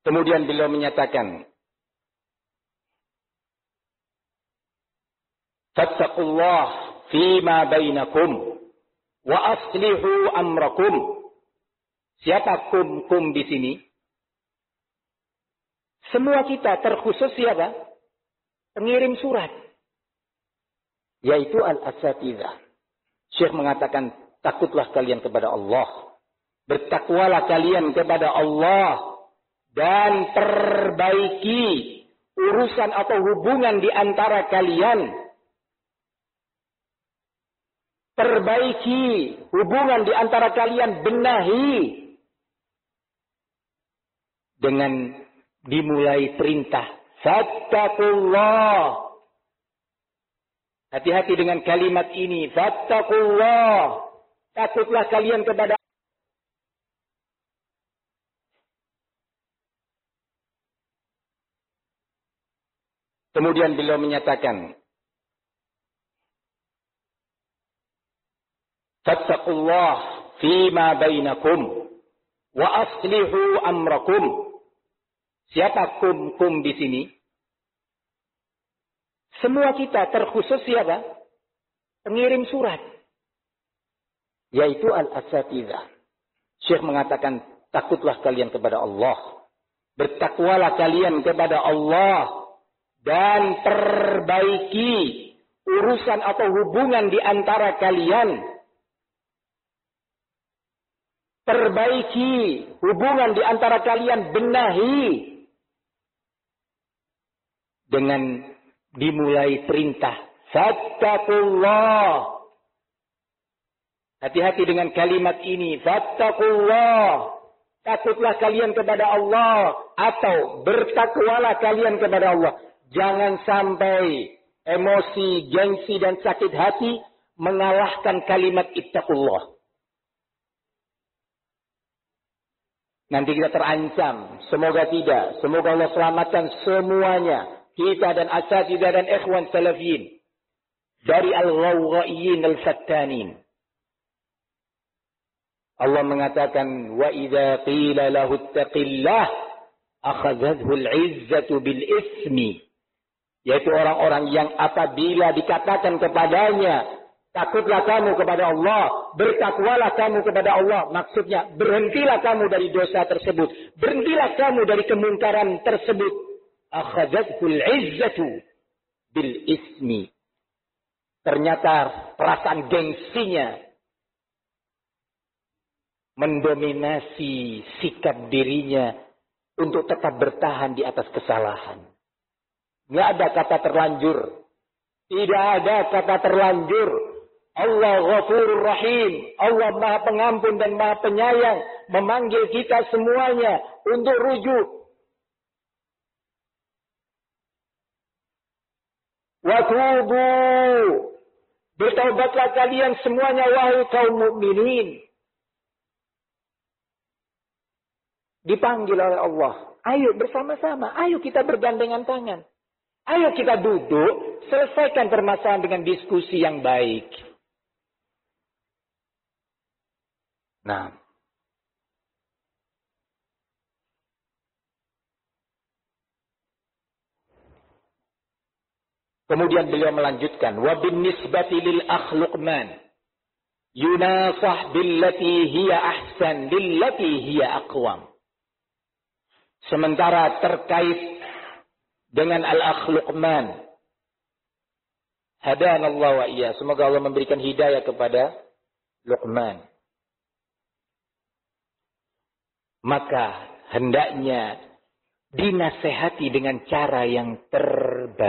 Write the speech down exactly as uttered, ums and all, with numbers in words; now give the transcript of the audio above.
Kemudian beliau menyatakan, fattaqullah fima bainakum wa aslihu amrakum. Siapa kum-kum di sini? Semua kita, terkhusus siapa? Pengirim surat. Yaitu al-asatidzah. Syekh mengatakan, takutlah kalian kepada Allah. Bertakwalah kalian kepada Allah. Dan perbaiki urusan atau hubungan di antara kalian. Perbaiki hubungan di antara kalian, benahi. Dengan dimulai perintah, fattaqullah. Hati-hati dengan kalimat ini, fattaqullah. Takutlah kalian kepada Kemudian beliau menyatakan, fattaqullah fima bainakum wa aslihu amrakum. Siapa kum-kum di sini? Semua kita, terkhusus siapa? Pengirim surat. Yaitu al-asatidzah. Syekh mengatakan, takutlah kalian kepada Allah. Bertakwalah kalian kepada Allah. Dan perbaiki urusan atau hubungan di antara kalian. Perbaiki hubungan di antara kalian, benahi. Dengan dimulai perintah, fattaqullah. Hati-hati dengan kalimat ini, fattaqullah. Takutlah kalian kepada Allah. Atau bertakwalah kalian kepada Allah. Jangan sampai emosi, gengsi, dan sakit hati mengalahkan kalimat ittaqullah. Nanti kita terancam. Semoga tidak. Semoga Allah selamatkan semuanya. Kita dan asatidzah dan ikhwan salafiyin. Dari al-ghawghaiyin al-fattanin. Allah mengatakan, wa idza qila lahu ittaqillah akhadhathu al-'izzatu bil ismi. Yaitu orang-orang yang apabila dikatakan kepadanya, takutlah kamu kepada Allah, bertakwalah kamu kepada Allah. Maksudnya, berhentilah kamu dari dosa tersebut. Berhentilah kamu dari kemungkaran tersebut. Akhadhathul izzatu bil ismi. Ternyata perasaan gengsinya mendominasi sikap dirinya untuk tetap bertahan di atas kesalahan. Tidak ada kata terlanjur. Tidak ada kata terlanjur. Allah Ghafurur Rahim. Allah Maha Pengampun dan Maha Penyayang. Memanggil kita semuanya untuk rujuk. Watubu. Bertaubatlah kalian semuanya, wahai kaum mukminin. Dipanggil oleh Allah. Ayo bersama-sama. Ayo kita bergandengan tangan. Ayo kita duduk, selesaikan permasalahan dengan diskusi yang baik. Nah. Kemudian beliau melanjutkan, wa bin nisbati lil akhluqman yunasah billati hiya ahsan lillati hiya aqwam. Sementara terkait dengan al-akh Luqman, hadanallahu wa iyyah. Semoga Allah memberikan hidayah kepada Luqman. Maka hendaknya dinasehati dengan cara yang terbaik.